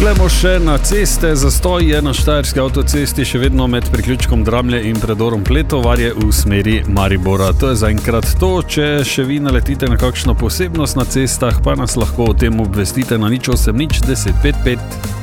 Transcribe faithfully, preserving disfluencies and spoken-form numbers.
Poglejmo še na ceste. Zastoj je na štajerski avtocesti še vedno med priključkom Dramlje in predorom Pletovarje v smeri Maribora. To je zaenkrat to. Če še vi naletite na kakšno posebnost na cestah, pa nas lahko o tem obvestite na nič osem nič deset pet pet.